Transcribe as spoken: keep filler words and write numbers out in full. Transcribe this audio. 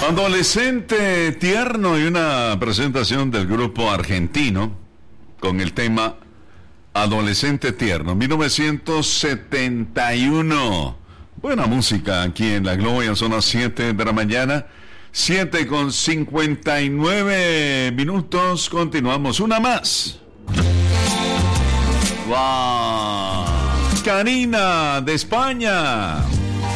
Adolescente tierno y una presentación del grupo argentino con el tema Adolescente tierno, mil novecientos setenta y uno. Buena música aquí en La Gloria, son las siete de la mañana, siete con cincuenta y nueve minutos, continuamos, una más. ¡Wow! Karina de España.